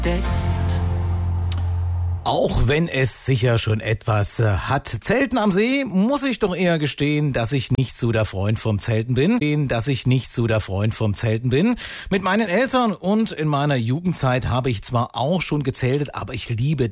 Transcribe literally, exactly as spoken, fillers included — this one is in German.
Auch wenn es sicher schon etwas äh, hat. Zelten am See, muss ich doch eher gestehen, dass ich nicht so der Freund vom Zelten bin. Dass ich nicht so der Freund vom Zelten bin. Mit meinen Eltern und in meiner Jugendzeit habe ich zwar auch schon gezeltet, aber ich liebe